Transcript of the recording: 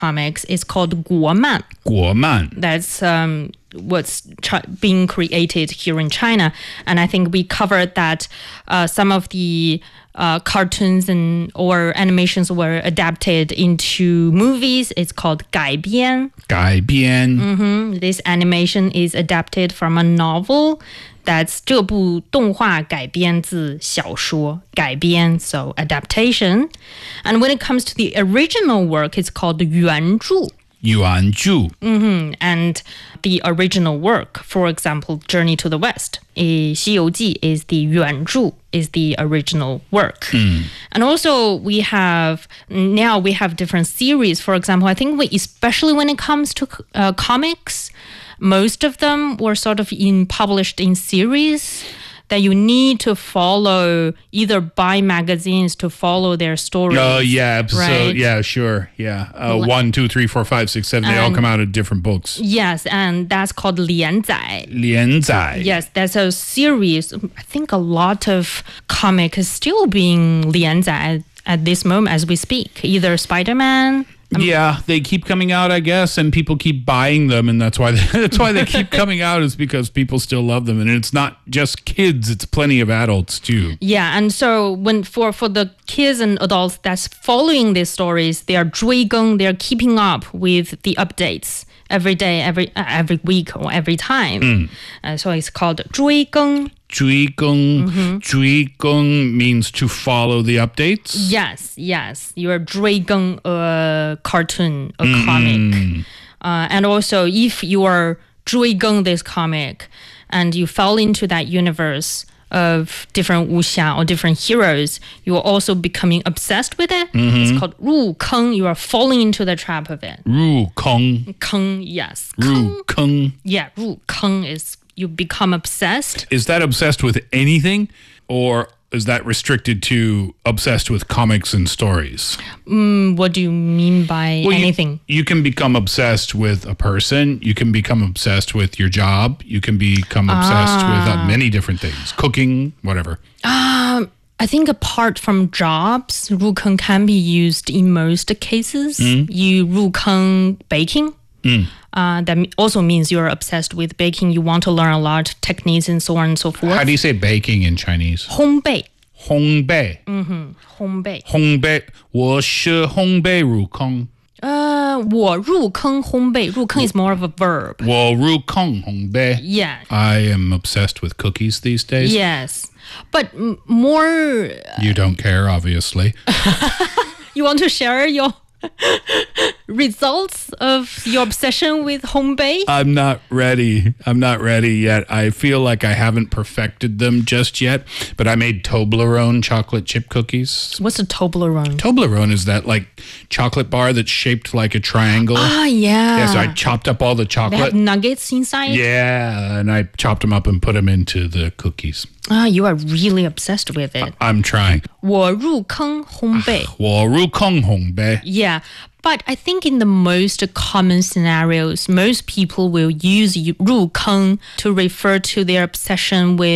comics is called 国漫. 国漫. That's what's being created here in China. And I think we covered that some of the cartoons or animations were adapted into movies. It's called 改编. 改编. This animation is adapted from a novel. That's 这部动画改编自小说改编, so adaptation. And when it comes to the original work, it's called 原著. 原著. And the original work, for example, Journey to the West, 西游记 is the 原著, is the original work. And also now we have different series. For example, I think especially when it comes to comics, most of them were sort of published in series that you need to follow, either buy magazines to follow their stories. Oh, yeah. So, right? yeah, sure. Yeah. 1, 2, 3, 4, 5, 6, 7. They all come out of different books. Yes, and that's called 连载. 连载. Yes, that's a series. I think a lot of comic is still being 连载at this moment as we speak. Either Spider-Man. Yeah, they keep coming out, I guess, and people keep buying them, and that's why they keep coming out, is because people still love them, and it's not just kids; it's plenty of adults too. Yeah, and so when for the kids and adults that's following these stories, they are 追更, they are keeping up with the updates every day, every week, or every time. So it's called 追更. 追更. 追更 means to follow the updates. Yes. You are 追更 a cartoon, a comic. And also, if you are 追更 this comic and you fall into that universe of different wuxia or different heroes, you are also becoming obsessed with it. It's called 入坑. You are falling into the trap of it. 入坑. 坑, yes. 入坑. Yeah, 入坑 is you become obsessed. Is that obsessed with anything, or is that restricted to obsessed with comics and stories? What do you mean by anything? You can become obsessed with a person. You can become obsessed with your job. You can become obsessed with many different things. Cooking, whatever. I think apart from jobs, 入坑 can be used in most cases. You 入坑 baking. That also means you're obsessed with baking. You want to learn a lot of techniques and so on and so forth. How do you say baking in Chinese? 烘焙. 烘焙. 烘焙. 烘焙. 我是烘焙入坑. 我入坑烘焙. 入坑 is more of a verb. 我入坑烘焙. Yeah. I am obsessed with cookies these days. Yes. But more... You don't care, obviously. You want to share your results of your obsession with 烘焙? I'm not ready yet. I feel like I haven't perfected them just yet, but I made Toblerone chocolate chip cookies. What's a Toblerone? Toblerone is that like chocolate bar that's shaped like a triangle. Ah, yeah. Yeah, so I chopped up all the They chocolate. have nuggets inside? Yeah, and I chopped them up and put them into the cookies. You are really obsessed with it. I'm trying. 我入坑烘焙. 我入坑烘焙. Yeah, but I think in the most common scenarios, most people will use 入坑 to refer to their obsession with